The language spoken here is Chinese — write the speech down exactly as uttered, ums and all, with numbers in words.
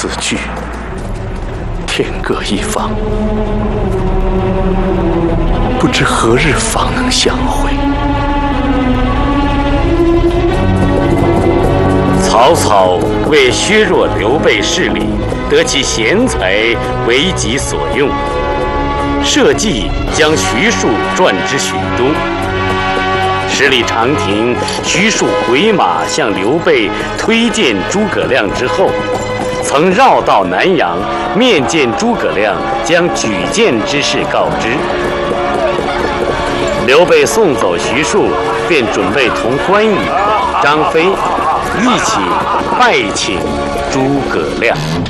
此聚，天各一方，不知何日方能相会。 曹操为削弱刘备势力，得其贤才为己所用，设计将徐庶转至许都。十里长亭，徐庶回马向刘备推荐诸葛亮之后，曾绕道南阳，面见诸葛亮，将举荐之事告知。刘备送走徐庶，便准备同关羽、张飞一起拜请诸葛亮。